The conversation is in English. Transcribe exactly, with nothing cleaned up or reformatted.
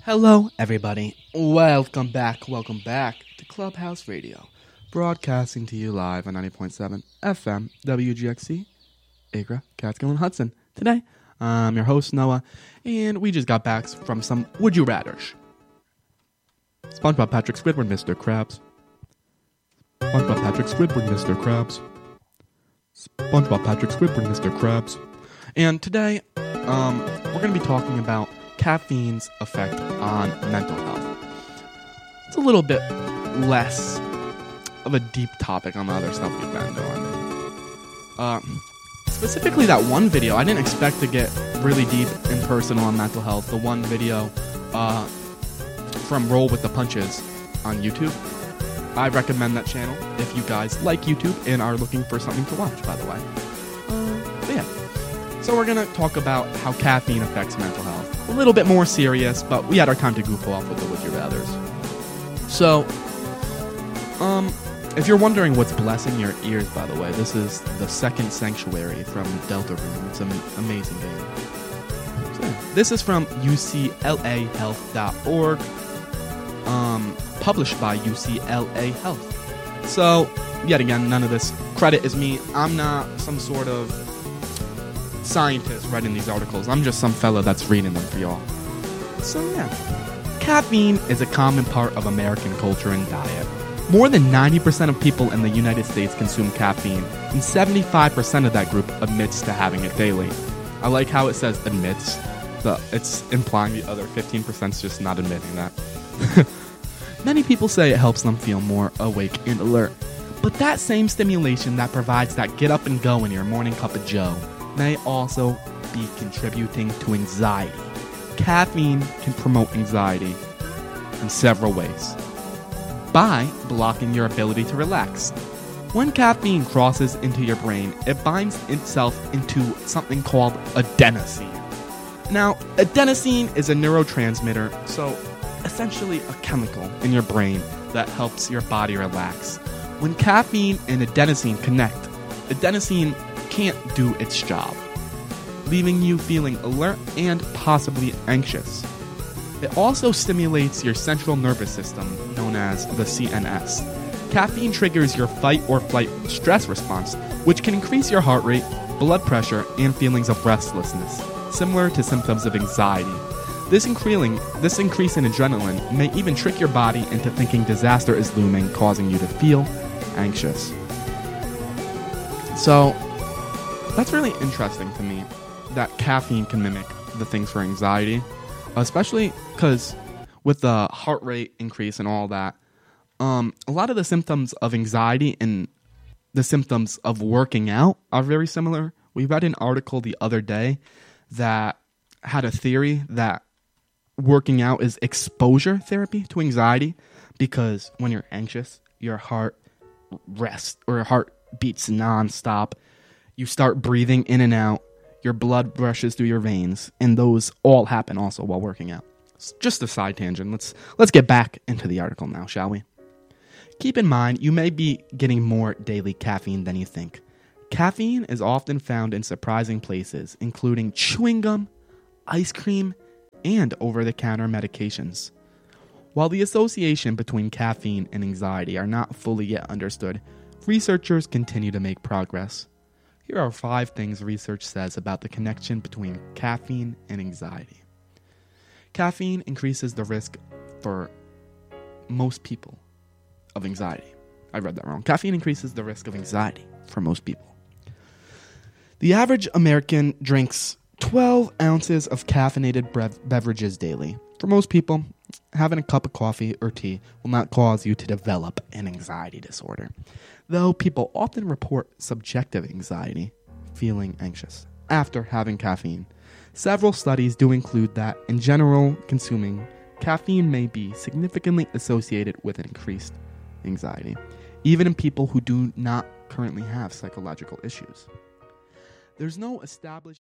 Hello, everybody. Welcome back, welcome back to Clubhouse Radio, broadcasting to you live on ninety point seven F M W G X C, Agra, Catskill, and Hudson. Today, I'm your host, Noah, and we just got back from some Would You Rathers. SpongeBob Patrick Squidward, Mister Krabs. SpongeBob Patrick Squidward, Mister Krabs. SpongeBob Patrick Squidward, Mister Krabs. And today, um, we're going to be talking about caffeine's effect on mental health. It's a little bit less of a deep topic on the other stuff we've been doing. Uh, specifically that one video, I didn't expect to get really deep and personal on mental health. The one video uh, from Roll With The Punches on YouTube. I recommend that channel if you guys like YouTube and are looking for something to watch, by the way. Uh, but yeah. So we're going to talk about how caffeine affects mental health. A little bit more serious, but we had our time to goof off with the Would You Rathers. So, um, if you're wondering what's blessing your ears, by the way, this is The Second Sanctuary from Deltarune. It's an amazing game. So, this is from U C L A health dot org, um, published by U C L A Health. So, yet again, none of this credit is me. I'm not some sort of scientists writing these articles. I'm just some fella that's reading them for y'all. So yeah, caffeine is a common part of American culture and diet. More than ninety percent of people in the United States consume caffeine, and seventy-five percent of that group admits to having it daily. I like how it says admits. The, it's implying the other fifteen percent is just not admitting that. Many people say it helps them feel more awake and alert. But that same stimulation that provides that get up and go in your morning cup of joe may also be contributing to anxiety. Caffeine can promote anxiety in several ways. By blocking your ability to relax. When caffeine crosses into your brain, it binds itself into something called adenosine. Now, adenosine is a neurotransmitter, so essentially a chemical in your brain that helps your body relax. When caffeine and adenosine connect, adenosine can't do its job, leaving you feeling alert and possibly anxious. It also stimulates your central nervous system, known as the C N S. Caffeine triggers your fight or flight stress response, which can increase your heart rate, blood pressure, and feelings of restlessness, similar to symptoms of anxiety. This, increasing, this increase in adrenaline may even trick your body into thinking disaster is looming, causing you to feel anxious. So, that's really interesting to me, that caffeine can mimic the things for anxiety, especially because with the heart rate increase and all that, um, a lot of the symptoms of anxiety and the symptoms of working out are very similar. We read an article the other day that had a theory that working out is exposure therapy to anxiety, because when you're anxious, your heart rests or your heart beats nonstop. You start breathing in and out, your blood rushes through your veins, and those all happen also while working out. It's just a side tangent. Let's let's get back into the article now, shall we? Keep in mind, you may be getting more daily caffeine than you think. Caffeine is often found in surprising places, including chewing gum, ice cream, and over-the-counter medications. While the association between caffeine and anxiety are not fully yet understood, researchers continue to make progress. Here are five things research says about the connection between caffeine and anxiety. Caffeine increases the risk for most people of anxiety. I read that wrong. Caffeine increases the risk of anxiety for most people. The average American drinks twelve ounces of caffeinated brev- beverages daily. For most people, having a cup of coffee or tea will not cause you to develop an anxiety disorder, though people often report subjective anxiety, feeling anxious, after having caffeine. Several studies do include that, in general, consuming caffeine may be significantly associated with an increased anxiety, even in people who do not currently have psychological issues. There's no established